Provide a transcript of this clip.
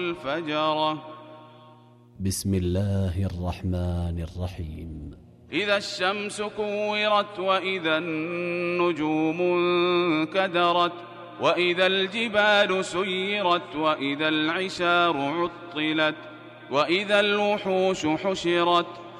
الفجر. بسم الله الرحمن الرحيم. إذا الشمس كورت وإذا النجوم انكدرت وإذا الجبال سيرت وإذا العشار عطلت وإذا الوحوش حشرت